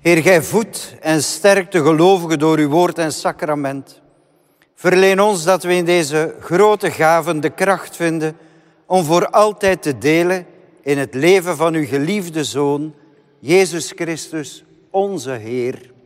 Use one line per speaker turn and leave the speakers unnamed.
Heer, gij voedt en sterkt de gelovigen door uw woord en sacrament. Verleen ons dat we in deze grote gaven de kracht vinden om voor altijd te delen in het leven van uw geliefde Zoon, Jezus Christus, onze Heer.